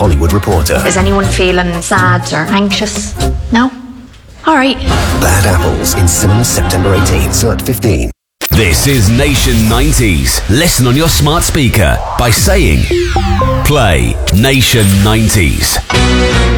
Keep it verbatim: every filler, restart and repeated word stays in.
Hollywood Reporter. Is anyone feeling sad or anxious? No? All right. Bad Apples in cinemas September eighteenth, so at fifteen. This is Nation nineties. Listen on your smart speaker by saying, play Nation nineties.